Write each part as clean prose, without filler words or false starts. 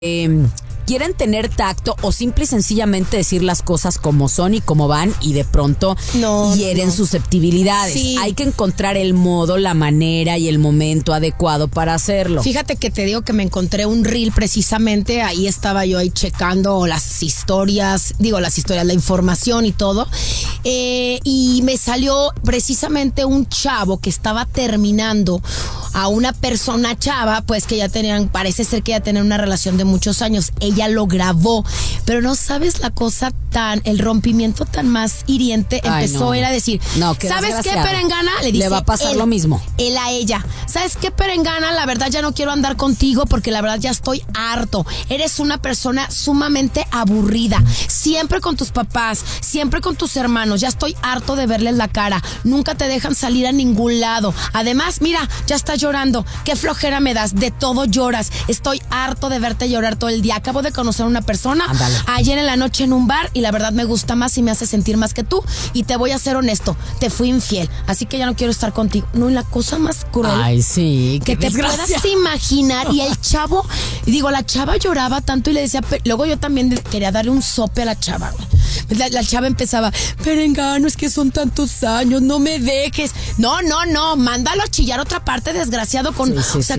quieren tener tacto o simple y sencillamente decir las cosas como son y como van y de pronto hieren susceptibilidades. Sí. Hay que encontrar el modo, la manera y el momento adecuado para hacerlo. Fíjate que te digo que me encontré un reel precisamente, ahí estaba yo ahí checando las historias, la información y todo, y me salió precisamente un chavo que estaba terminando a una persona chava, pues que parece ser que ya tenían una relación de muchos años. Ella lo grabó, pero no sabes el rompimiento tan más hiriente empezó, era decir, ¿sabes qué, perengana? Le va a pasar lo mismo. Él a ella, ¿sabes qué, perengana? La verdad ya no quiero andar contigo porque la verdad ya estoy harto. Eres una persona sumamente aburrida, siempre con tus papás, siempre con tus hermanos, ya estoy harto de verles la cara, nunca te dejan salir a ningún lado. Además, mira, ya estás llorando, qué flojera me das, de todo lloras, estoy harto de verte llorar todo el día. Acabo de conocer a una persona ayer en la noche en un bar y la verdad me gusta más y me hace sentir más que tú, y te voy a ser honesto, te fui infiel, así que ya no quiero estar contigo. No, y la cosa más cruel que te puedas imaginar. Y el chavo, la chava lloraba tanto y le decía, luego yo también quería darle un sope a la chava. La chava empezaba, perengano, es que son tantos años, no me dejes. No, mándalo a chillar a otra parte, desgraciado, con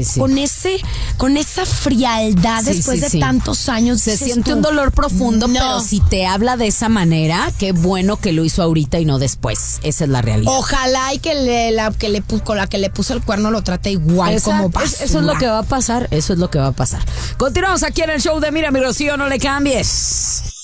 esa frialdad después de tantos años. Se siente un dolor profundo, pero si te habla de esa manera, qué bueno que lo hizo ahorita y no después. Esa es la realidad. Ojalá y que con la que le puso el cuerno lo trate igual. Como basura. Eso es lo que va a pasar, Continuamos aquí en el show de Mira mi Rocío, no le cambies.